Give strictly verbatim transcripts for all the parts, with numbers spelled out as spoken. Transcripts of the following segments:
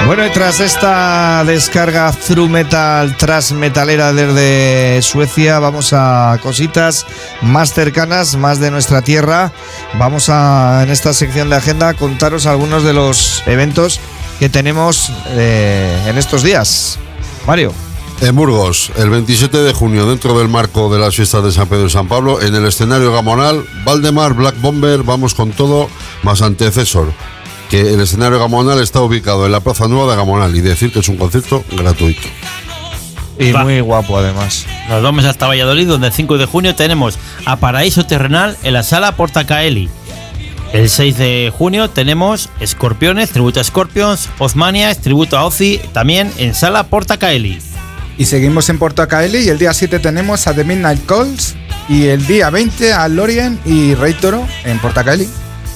Bueno, y tras esta descarga thru metal, tras metalera desde Suecia, vamos a cositas más cercanas, más de nuestra tierra. Vamos a, en esta sección de agenda, contaros algunos de los eventos que tenemos eh, en estos días. Mario. En Burgos, el veintisiete de junio, dentro del marco de las fiestas de San Pedro y San Pablo, en el escenario Gamonal, Valdemar, Black Bomber, Vamos con Todo, más Antecesor. Que el escenario Gamonal está ubicado en la Plaza Nueva de Gamonal y decir que es un concierto gratuito. Y Va. muy guapo además. Nos vamos hasta Valladolid, donde el cinco de junio tenemos a Paraíso Terrenal en la sala Portacaeli. El seis de junio tenemos Escorpiones, tributo a Scorpions, Ozmaniacs, tributo a Ozzy, también en sala Portacaeli. Y seguimos en Portacaeli y el día siete tenemos a The Midnight Calls y el día veinte a Lorien y Rey Toro en Portacaeli.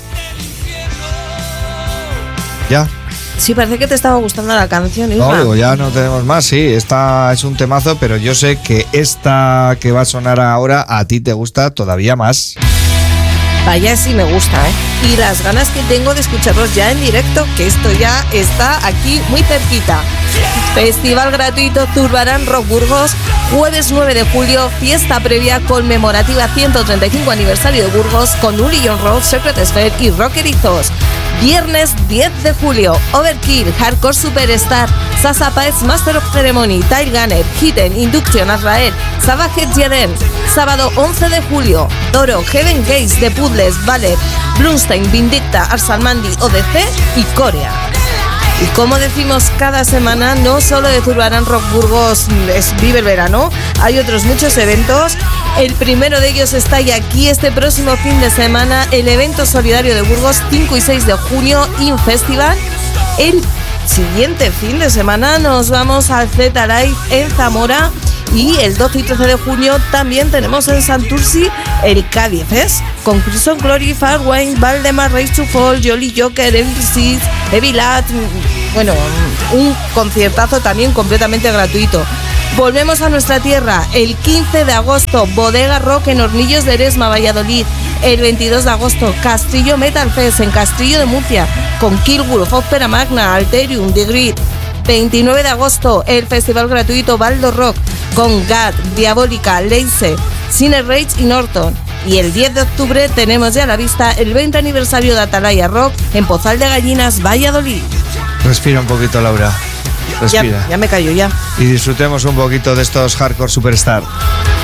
¿Ya? Sí, parece que te estaba gustando la canción, Isma. No, digo, ya no tenemos más, sí, esta es un temazo, pero yo sé que esta que va a sonar ahora a ti te gusta todavía más. Vaya, sí me gusta, ¿eh? Y las ganas que tengo de escucharlos ya en directo, que esto ya está aquí muy cerquita. Festival gratuito Zurbarán Rock Burgos, jueves nueve de julio, fiesta previa conmemorativa ciento treinta y cinco aniversario de Burgos con Uli John Road, Secret Sphere y Rockerizos. Viernes diez de julio, Overkill, Hardcore Superstar, Sasa Paez, Master of Ceremony, Tile Gunner, Hidden, Induction, Azrael, Savage Jeden. Sábado once de julio, Doro, Heaven Gates, The Puzzles, Valer, Blumstein, Vindicta, Arsalmandi, O D C y Corea. Y como decimos cada semana, no solo de Zurbarán Rock Burgos es vive el verano, hay otros muchos eventos. El primero de ellos está ya aquí este próximo fin de semana, el evento solidario de Burgos, cinco y seis de junio, In Festival. El siguiente fin de semana nos vamos al Z Live en Zamora. Y el doce y trece de junio también tenemos en Santurci el Cádiz Fest con Crimson Glory, Farwayne, Valdemar, Race to Fall, Jolly Joker, Evil Seed, Evilat. Bueno, un conciertazo también completamente gratuito. Volvemos a nuestra tierra el quince de agosto, Bodega Rock en Hornillos de Eresma, Valladolid. El veintidós de agosto, Castillo Metal Fest en Castillo de Murcia con Killwolf, Ópera Magna, Alterium, The Grid. veintinueve de agosto, el festival gratuito Baldo Rock con Gat, Diabólica, Leice, Cine Rage y Norton. Y el diez de octubre tenemos ya a la vista el veinte aniversario de Atalaya Rock en Pozal de Gallinas, Valladolid. Respira un poquito, Laura. Respira. Ya, ya me callo ya. Y disfrutemos un poquito de estos Hardcore Superstar.